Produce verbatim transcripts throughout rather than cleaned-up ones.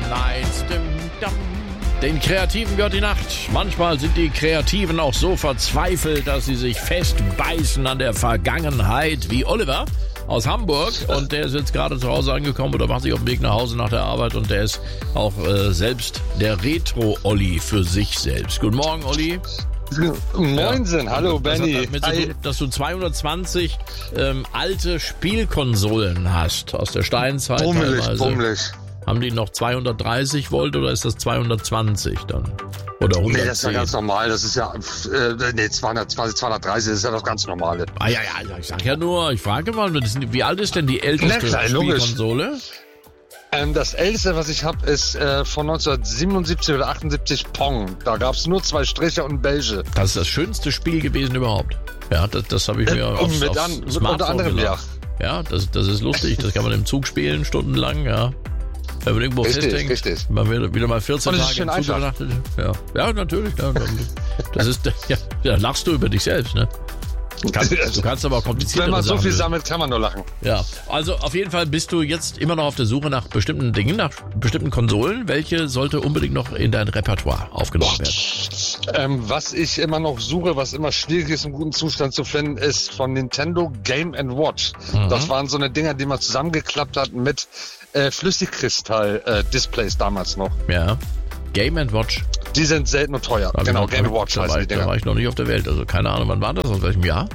Nights. Den Kreativen gehört die Nacht. Manchmal sind die Kreativen auch so verzweifelt, dass sie sich festbeißen an der Vergangenheit, wie Oliver aus Hamburg. Und der ist jetzt gerade zu Hause angekommen oder macht sich auf den Weg nach Hause nach der Arbeit. Und der ist auch äh, selbst der Retro-Olli für sich selbst. Guten Morgen, Olli. Moinsen, ja. Hallo das Benny. Hat damit zu tun, dass du zweihundertzwanzig ähm, alte Spielkonsolen hast aus der Steinzeit. Bummelig, teilweise. bummelig. Haben die noch zweihundertdreißig Volt oder ist das zweihundertzwanzig dann? Oder hundertzehn? Nee, das ist ja ganz normal. Das ist ja, äh, nee, zweihundertzwanzig, zweihundertdreißig, das ist ja das ganz Normale. Ah ja, ja, ich sag ja nur, ich frage mal, wie alt ist denn die älteste Na klar, Spielkonsole? Ähm, das älteste, was ich habe, ist äh, von neunzehnhundertsiebenundsiebzig oder achtundsiebzig Pong. Da gab es nur zwei Striche und Beige. Das ist das schönste Spiel gewesen überhaupt. Ja, das, das habe ich mir äh, aufs, mit aufs an, Smartphone unter anderem, gelacht. Ja, ja das, das ist lustig. Das kann man im Zug spielen, stundenlang, ja. Wenn man irgendwo richtig, festhängt, richtig. man wieder, wieder mal vierzehn Und Tage im im Zug übernachtet. Ja. ja, natürlich. Ja, das ist, ja, da lachst du über dich selbst, ne? Du kannst, du kannst aber auch kompliziert. Wenn man so Sachen viel lösen. sammelt, kann man nur lachen. Ja, also auf jeden Fall bist du jetzt immer noch auf der Suche nach bestimmten Dingen, nach bestimmten Konsolen. Welche sollte unbedingt noch in dein Repertoire aufgenommen werden? Ähm, was ich immer noch suche, was immer schwierig ist, im guten Zustand zu finden, ist von Nintendo Game and Watch. Mhm. Das waren so eine Dinger, die man zusammengeklappt hat mit äh, Flüssigkristall-Displays äh, damals noch. Ja, Game and Watch. Die sind selten und teuer. Aber genau, noch, Game and Watch da heißen war, die ich, Dinger. da war ich noch nicht auf der Welt, also keine Ahnung, wann war das, aus welchem Jahr?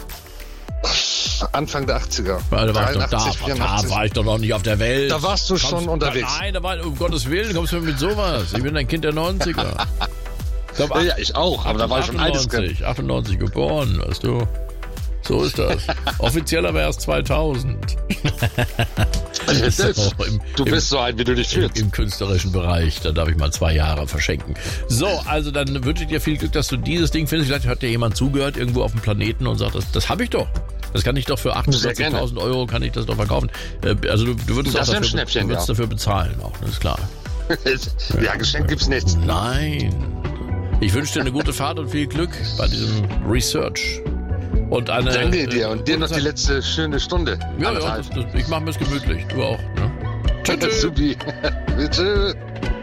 Anfang der achtziger. Ja, da, war ich doch da, vierundachtzig. da war ich doch noch nicht auf der Welt. Da warst du kommst, schon unterwegs. Nein, da war, um Gottes Willen, kommst du mir mit sowas. Ich bin ein Kind der neunziger. Ich glaub, ja, ich auch, aber da war ich schon altes Kind. achtundneunzig geboren, weißt du. So ist das. Offizieller wäre es zweitausend. so, im, du bist im, so alt, wie du dich fühlst. Im, Im künstlerischen Bereich, da darf ich mal zwei Jahre verschenken. So, also dann wünsche ich dir viel Glück, dass du dieses Ding findest. Vielleicht hat dir jemand zugehört irgendwo auf dem Planeten und sagt, das, das habe ich doch. Das kann ich doch für achtundvierzigtausend Euro kann ich das doch verkaufen. Also du, du würdest, das auch dafür, Schnäppchen, du würdest ja. dafür bezahlen auch, das ist klar. Ja, Geschenk gibt's nichts. Nein. Ich wünsche dir eine gute Fahrt und viel Glück bei diesem Research. Und eine, Danke dir und dir noch die letzte schöne Stunde. Ja, ja das, das, ich mache mir's gemütlich. Du auch. Ne? Tschüss. Tschüss.